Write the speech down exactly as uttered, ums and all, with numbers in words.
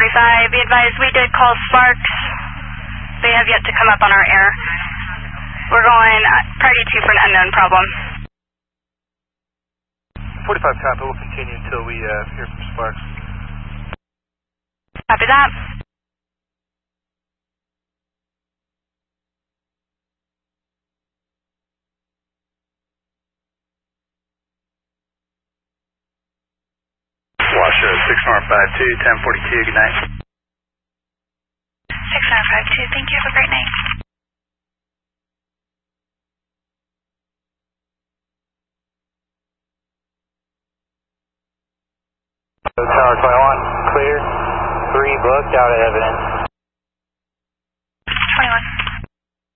forty-five, be advised we did call Sparks. They have yet to come up on our air. We're going uh, priority two for an unknown problem. forty-five copy, we'll continue until we uh, hear from Sparks. Copy that. Washer six nine five two, ten forty-two, good night. six nine five two, thank you, have a great night. Tower twenty-one, clear, three booked, out of evidence.